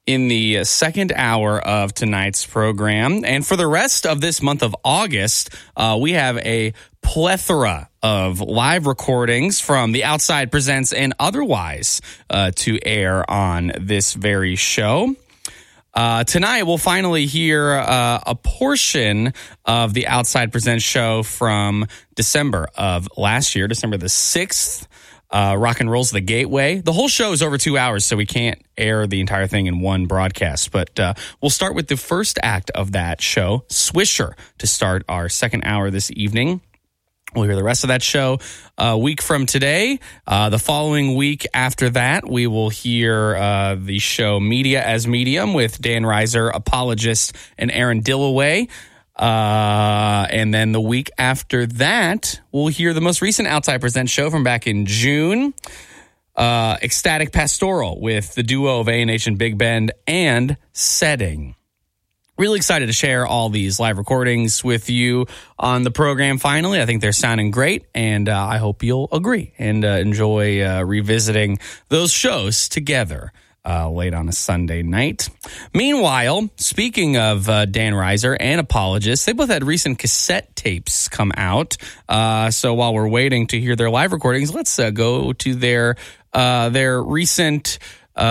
in the second hour of tonight's program. And for the rest of this month of August, we have a plethora of live recordings from The Outside Presents and otherwise to air on this very show. Tonight, we'll finally hear a portion of the Outside Presents show from December of last year, December the 6th. Rock and Roll's The Gateway. The whole show is over 2 hours, so we can't air the entire thing in one broadcast. But we'll start with the first act of that show, Swisher, to start our second hour this evening. We'll hear the rest of that show a week from today. The following week after that, we will hear the show Media as Medium with Dan Reiser, Apologist, and Aaron Dillaway. And then the week after that, we'll hear the most recent Outside Presents show from back in June, Ecstatic Pastoral with the duo of A&H and Big Bend and Setting. Really excited to share all these live recordings with you on the program finally. I think they're sounding great, and I hope you'll agree and enjoy revisiting those shows together late on a Sunday night. Meanwhile, speaking of Dan Reiser and Apologist, they both had recent cassette tapes come out. So while we're waiting to hear their live recordings, let's go to their recent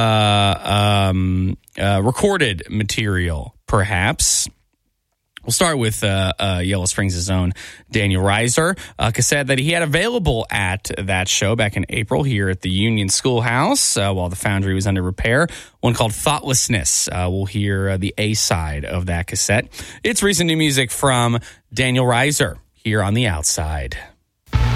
recorded material, perhaps. We'll start with Yellow Springs' own Daniel Reiser, a cassette that he had available at that show back in April here at the Union Schoolhouse while the Foundry was under repair, one called Thoughtlessness. We'll hear the A-side of that cassette. It's recent new music from Daniel Reiser here on The Outside.